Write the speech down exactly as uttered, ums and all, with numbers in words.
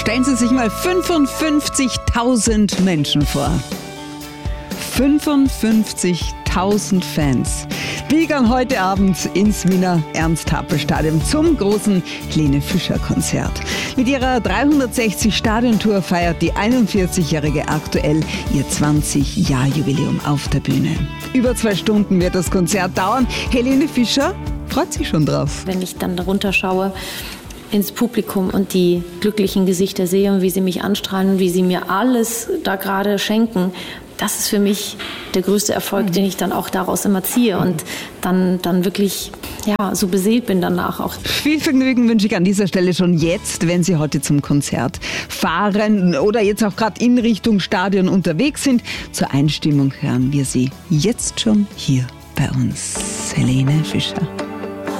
Stellen Sie sich mal fünfundfünfzigtausend Menschen vor. fünfundfünfzigtausend Fans pilgern heute Abend ins Wiener Ernst-Happel-Stadion zum großen Helene Fischer-Konzert. Mit ihrer dreihundertsechzig-Stadion-Tour feiert die einundvierzigjährige aktuell ihr zwanzig-Jahr-Jubiläum auf der Bühne. Über zwei Stunden wird das Konzert dauern. Helene Fischer freut sich schon drauf. Wenn ich dann darunter schaue ins Publikum und die glücklichen Gesichter sehe und wie sie mich anstrahlen und wie sie mir alles da gerade schenken, das ist für mich der größte Erfolg, mhm. den ich dann auch daraus immer ziehe und dann, dann wirklich ja, so beseelt bin danach auch. Viel Vergnügen wünsche ich an dieser Stelle schon jetzt, wenn Sie heute zum Konzert fahren oder jetzt auch gerade in Richtung Stadion unterwegs sind. Zur Einstimmung hören wir Sie jetzt schon hier bei uns. Helene Fischer.